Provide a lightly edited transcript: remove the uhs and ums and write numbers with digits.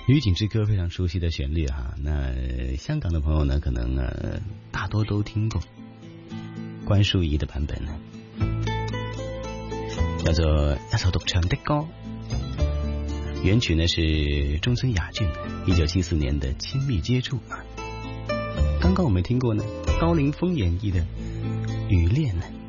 女警之歌非常熟悉的旋律哈，那香港的朋友呢，可能大多都听过关淑怡的版本呢，叫做一首独唱的歌，原曲呢是中村雅俊1974年的亲密接触啊。刚刚我们听过呢高凌风演绎的雨恋呢。